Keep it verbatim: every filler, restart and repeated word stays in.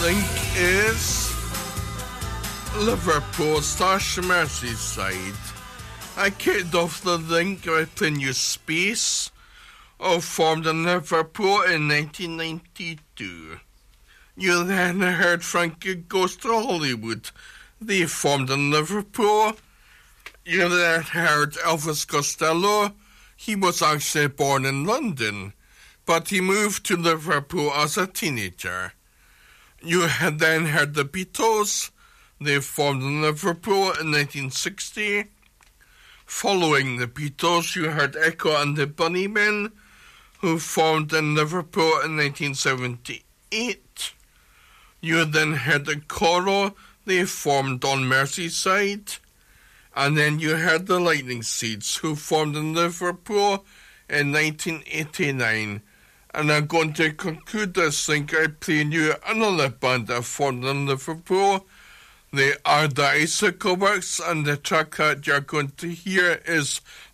link is Liverpool slash Merseyside. I kicked off the link with the new Space, all formed in Liverpool in nineteen ninety-two. You then heard Frankie Goes to Hollywood. They formed in Liverpool. You then heard Elvis Costello. He was actually born in London, but he moved to Liverpool as a teenager. You had then heard the Beatles. They formed in Liverpool in nineteen sixty. Following the Beatles, you heard Echo and the Bunnymen, who formed in Liverpool in nineteen seventy-eight. You then heard the Coral. They formed on Merseyside. And then you heard the Lightning Seeds, who formed in Liverpool in nineteen eighty-nine. And I'm going to conclude this link by playing you another band that formed in Liverpool. They are the Icicle Works, and the track that you're going to hear is